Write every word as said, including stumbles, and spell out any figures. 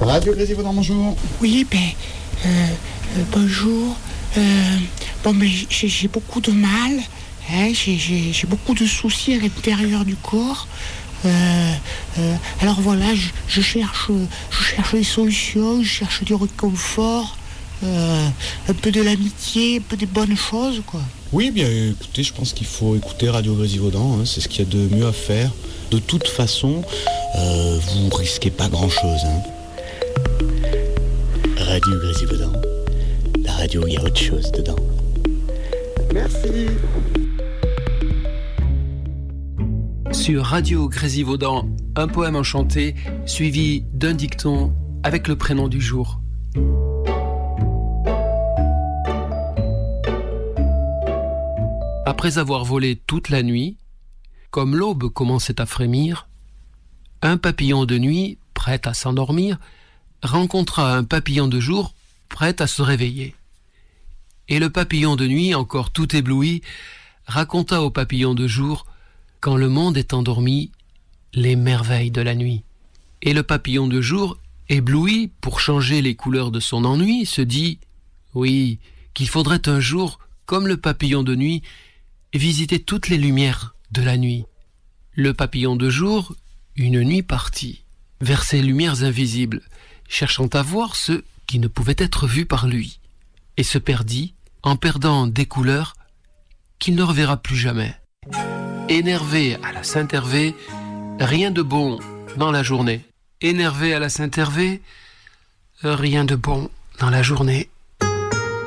Radio Grésivaudan, bonjour. Oui, ben, euh, euh, bonjour. Euh, bon, mais j'ai, j'ai beaucoup de mal, hein, j'ai, j'ai, j'ai beaucoup de soucis à l'intérieur du corps. Euh, euh, alors voilà, je, je cherche, je cherche des solutions, je cherche du réconfort, euh, un peu de l'amitié, un peu des bonnes choses, quoi. Oui, bien écoutez, je pense qu'il faut écouter Radio Grésivaudan, hein, c'est ce qu'il y a de mieux à faire. De toute façon, euh, vous risquez pas grand-chose. Hein. Radio Grésivaudan, la radio, il y a autre chose dedans. Merci. Sur Radio Grésivaudan, un poème enchanté suivi d'un dicton avec le prénom du jour. Après avoir volé toute la nuit, comme l'aube commençait à frémir, un papillon de nuit, prêt à s'endormir, rencontra un papillon de jour, prêt à se réveiller. Et le papillon de nuit, encore tout ébloui, raconta au papillon de jour, quand le monde est endormi, les merveilles de la nuit. Et le papillon de jour, ébloui pour changer les couleurs de son ennui, se dit, oui, qu'il faudrait un jour, comme le papillon de nuit, visiter toutes les lumières de la nuit. Le papillon de jour, une nuit partit, vers ces lumières invisibles, cherchant à voir ce qui ne pouvait être vu par lui, et se perdit en perdant des couleurs qu'il ne reverra plus jamais. Énervé à la Saint-Hervé, rien de bon dans la journée. Énervé à la Saint-Hervé, rien de bon dans la journée.